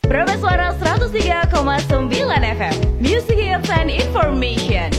Suara 103,9 FM Music Hits and Information.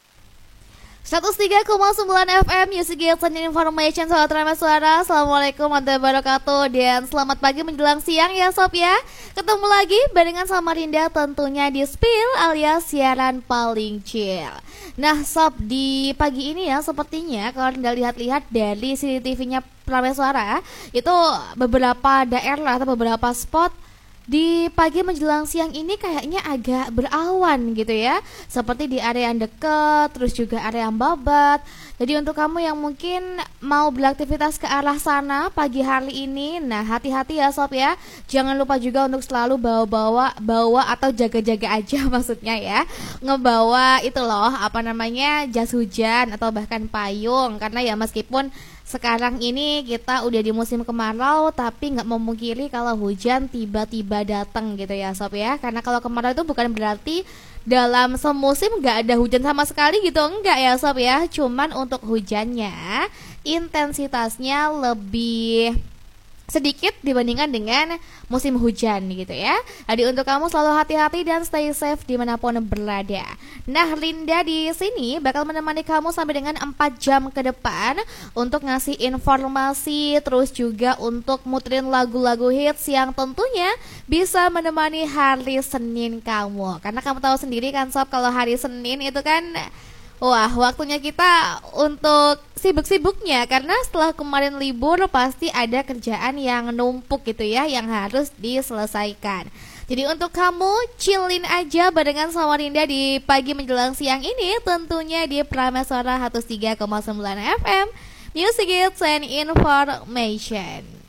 103,9 FM Music Hits and Information. Sobat Ramai Suara, Assalamualaikum warahmatullahi wabarakatuh. Dan selamat pagi menjelang siang ya Sob ya. Ketemu lagi barengan sama Rinda tentunya di Spill alias siaran paling chill. Nah Sob, di pagi ini ya sepertinya kalau Rinda lihat-lihat dari CCTV-nya Ramai Suara, itu beberapa daerah atau beberapa spot di pagi menjelang siang ini kayaknya agak berawan gitu ya. Seperti di area yang dekat, terus juga area yang babat. Jadi untuk kamu yang mungkin mau beraktivitas ke arah sana pagi hari ini, nah hati-hati ya Sob ya. Jangan lupa juga untuk selalu bawa atau jaga-jaga aja maksudnya ya. Ngebawa itu loh, jas hujan atau bahkan payung. Karena ya meskipun sekarang ini kita udah di musim kemarau, tapi nggak memungkiri kalau hujan tiba-tiba datang gitu ya Sob ya. Karena kalau kemarau itu bukan berarti dalam semusim nggak ada hujan sama sekali gitu, enggak ya Sob ya. Cuman untuk hujannya intensitasnya lebih sedikit dibandingkan dengan musim hujan gitu ya. Jadi untuk kamu selalu hati-hati dan stay safe dimanapun berada. Nah Linda di sini bakal menemani kamu sampai dengan 4 jam ke depan untuk ngasih informasi, terus juga untuk muterin lagu-lagu hits yang tentunya bisa menemani hari Senin kamu. Karena kamu tahu sendiri kan Sob, kalau hari Senin itu kan wah, waktunya kita untuk sibuk-sibuknya. Karena setelah kemarin libur pasti ada kerjaan yang numpuk gitu ya, yang harus diselesaikan. Jadi untuk kamu chillin aja barengan sama Rinda di pagi menjelang siang ini, tentunya di Prameswara Suara 103,9 FM Music Hits and Information.